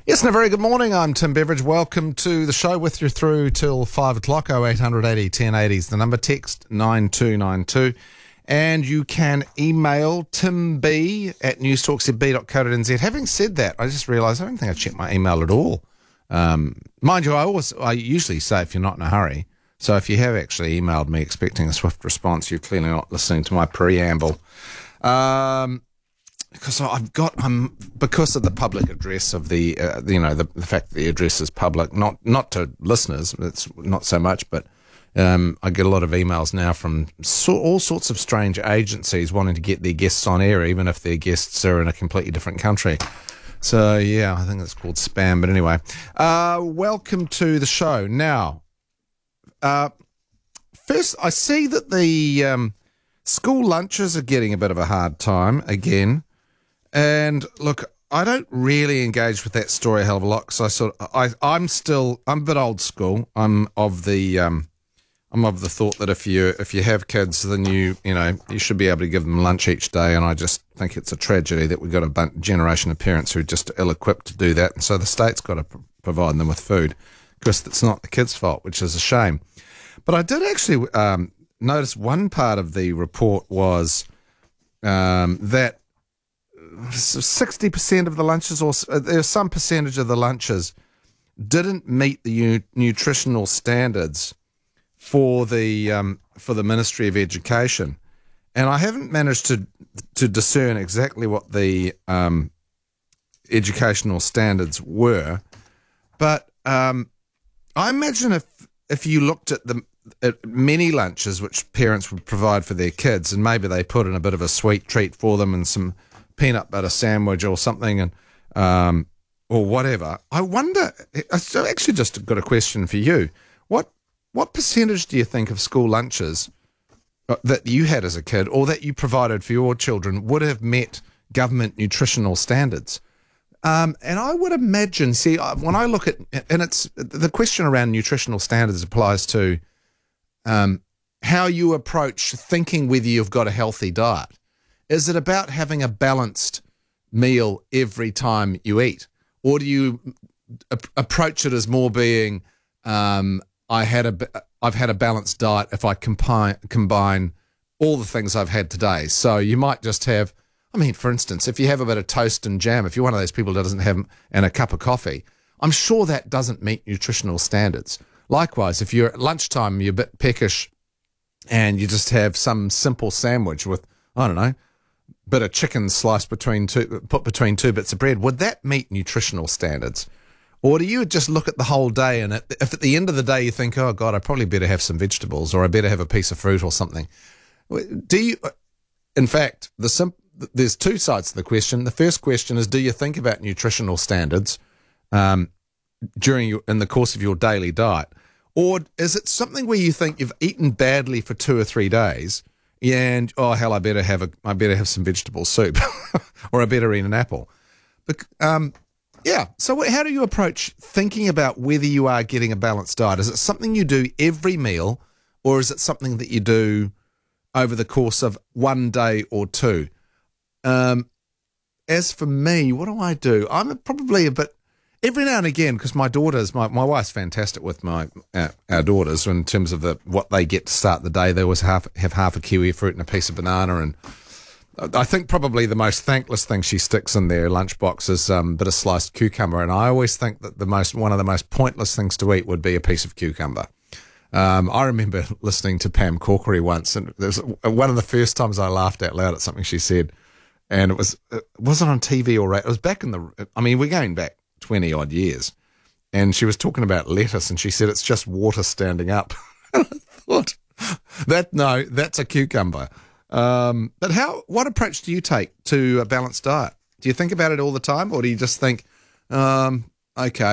Yes, and a very good morning. I'm Tim Beveridge. Welcome to the show with you through till 5 o'clock. 0800 80 1080 is the number. Text 9292. And you can email timb@newstalkzb.co.nz. Having said that, I just realised I don't think I checked my email at all. Mind you, I usually say if you're not in a hurry. So if you have actually emailed me expecting a swift response, you're clearly not listening to my preamble. Because because of the public address of the fact that the address is public, not to listeners, it's not so much, but I get a lot of emails now from all sorts of strange agencies wanting to get their guests on air, even if their guests are in a completely different country. So yeah, I think it's called spam. But anyway, welcome to the show. Now, first, I see that the school lunches are getting a bit of a hard time again. And look, I don't really engage with that story a hell of a lot because I'm a bit old school. I'm of the thought that if you have kids, then you should be able to give them lunch each day. And I just think it's a tragedy that we've got a generation of parents who are just ill-equipped to do that. And so the state's got to provide them with food because it's not the kids' fault, which is a shame. But I did actually notice one part of the report was that 60% of the lunches, or there's some percentage of the lunches, didn't meet the nutritional standards for the Ministry of Education, and I haven't managed to discern exactly what the educational standards were, but I imagine if you looked at many lunches which parents would provide for their kids, and maybe they put in a bit of a sweet treat for them and some peanut butter sandwich or something, and or whatever. I wonder. I actually just got a question for you. What percentage do you think of school lunches that you had as a kid, or that you provided for your children, would have met government nutritional standards? And I would imagine. See, when I look at, and it's the question around nutritional standards applies to how you approach thinking whether you've got a healthy diet. Is it about having a balanced meal every time you eat? Or do you approach it as more being, I've had a balanced diet if I combine all the things I've had today? So you might just have, for instance, if you have a bit of toast and jam, if you're one of those people that doesn't have and a cup of coffee, I'm sure that doesn't meet nutritional standards. Likewise, if you're at lunchtime, you're a bit peckish and you just have some simple sandwich with, I don't know, bit of chicken sliced put between two bits of bread, would that meet nutritional standards? Or do you just look at the whole day, and if at the end of the day you think, oh God, I probably better have some vegetables, or I better have a piece of fruit or something? Do you? In fact, there's two sides to the question. The first question is, do you think about nutritional standards in the course of your daily diet, or is it something where you think you've eaten badly for 2 or 3 days? And oh hell, I better have some vegetable soup, or I better eat an apple. But, yeah. So how do you approach thinking about whether you are getting a balanced diet? Is it something you do every meal, or is it something that you do over the course of one day or two? As for me, what do? I'm probably a bit. Every now and again, because my daughters, my wife's fantastic with our daughters in terms of what they get to start the day. They always have half a kiwi fruit and a piece of banana, and I think probably the most thankless thing she sticks in their lunchbox is a bit of sliced cucumber. And I always think that one of the most pointless things to eat would be a piece of cucumber. I remember listening to Pam Corkery once, and it was one of the first times I laughed out loud at something she said, and it wasn't on TV or radio. It was back we're going back 20 odd years, and she was talking about lettuce, and she said it's just water standing up. And I thought that's a cucumber. But what approach do you take to a balanced diet? Do you think about it all the time, or do you just think, okay,